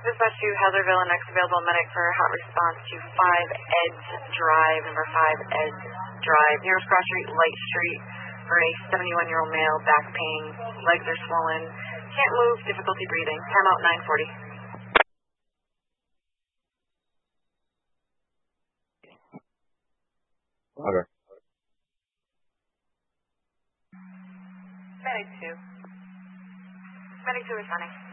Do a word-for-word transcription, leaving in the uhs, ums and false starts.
Dispatch to Hazardville, next available medic for hot response to five Edge Drive, number five Edge Drive, nearest cross street, Light Street, for a seventy-one-year-old male, back pain, legs are swollen, can't move, difficulty breathing. Time out nine forty. Okay. Medic two. Medic two responding.